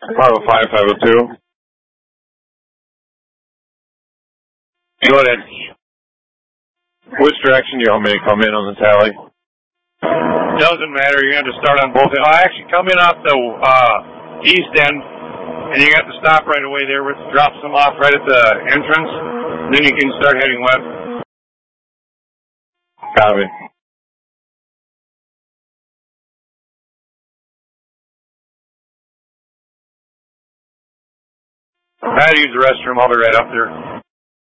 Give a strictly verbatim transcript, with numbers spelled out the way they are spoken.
five oh five, five oh two. Go ahead. Which direction do you want me to come in on the tally? Doesn't matter. You're going to have to start on both ends. Oh, actually, come in off the uh, east end, and you have to stop right away there. With drop some off right at the entrance. Then you can start heading west. Copy. I had to use the restroom. I'll be right up there.